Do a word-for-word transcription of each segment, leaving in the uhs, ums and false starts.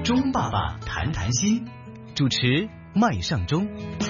钟爸爸谈谈心，主持麦尚中。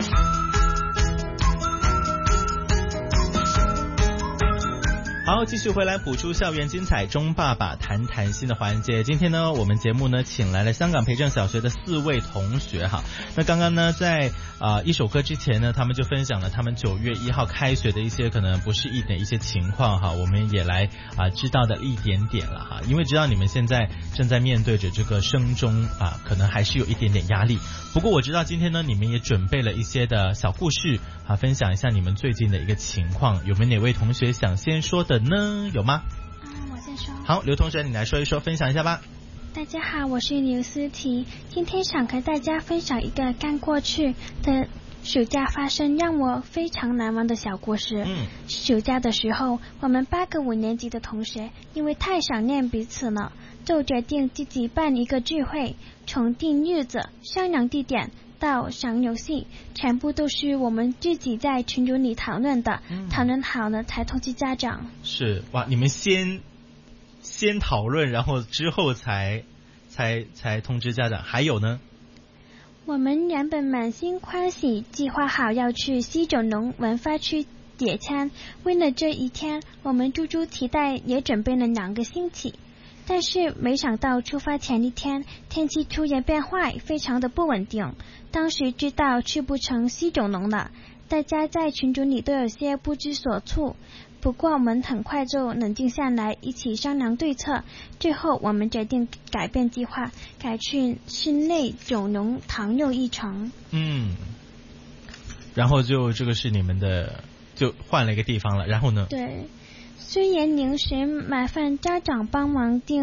好，继续回来补出校园精彩，钟爸爸谈谈心的环节。今天呢，我们节目呢请来了香港培正小学的四位同学哈。那刚刚呢，在啊、呃、一首歌之前呢，他们就分享了他们九月一号开学的一些可能不是一点一些情况哈，我们也来啊、呃、知道的一点点了哈。因为知道你们现在正在面对着这个升中啊，可能还是有一点点压力。不过我知道今天呢，你们也准备了一些的小故事啊，分享一下你们最近的一个情况。有没有哪位同学想先说的呢？有吗？ 嗯，我先说。 好，刘同学你来说一说，分享一下吧。 大家好，我是刘思琪，今天想和大家分享一个刚过去的暑假发生让我非常难忘的小故事。嗯，暑假的时候，我们八个五年级的同学因为太想念彼此了，就决定自己办一个聚会，从定日子、商量地点到想游戏，全部都是我们自己在群组里讨论的，嗯、讨论好了才通知家长。 是哇，你们先先讨论，然后之后才才才通知家长。还有呢？ 我们原本满心欢喜，计划好要去西九龙文化区野餐，为了这一天，我们猪猪提袋也准备了两个星期。但是没想到出发前一天，天气突然变坏，非常的不稳定。当时知道去不成西九龙了，大家在群组里都有些不知所措。不过我们很快就冷静下来，一起商量对策。最后我们决定改变计划，改去室内九龙塘又一城。 嗯，然后就这个是你们的，就换了一个地方了。然后呢？ 对，虽然临时麻烦家长帮忙订